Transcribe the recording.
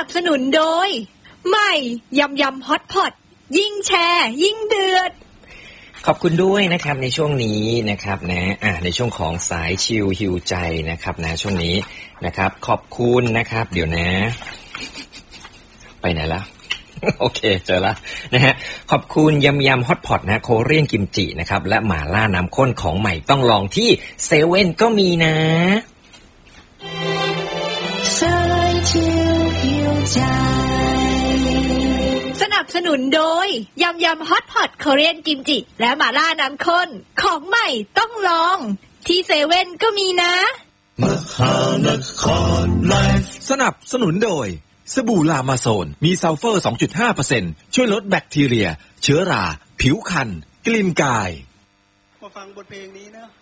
สนุนโดยใหม่ยำยำฮอตพอตยิ่งแชร์ยิ่งเดือดขอบคุณด้วยนะครับในช่วงนี้นะครับนะในช่วงของสายชิลฮิวใจนะครับนะช่วงนี้นะครับขอบคุณนะครับเดี๋ยวนะไปไหนแล้ว โอเคเจอแล้วนะฮะขอบคุณยำยำฮอตพอตนะโคเรียนกิมจินะครับและหม่าล่าน้ำข้นของใหม่ต้องลองที่เซเว่นก็มีนะสายชิลฮิวใจสนับสนุนโดยยำยำฮอตพอตโคเรียนกิมจิและหม่าล่าน้ำข้นของใหม่ต้องลองที่เซเว่นก็มีนะมหานครไลฟ์สนับสนุนโดยสบู่ลามาโซนมีซัลเฟอร์ 2.5% ช่วยลดแบคทีเรียเชื้อราผิวคันกลิ่นกายมาฟังบทเพลงนี้นะ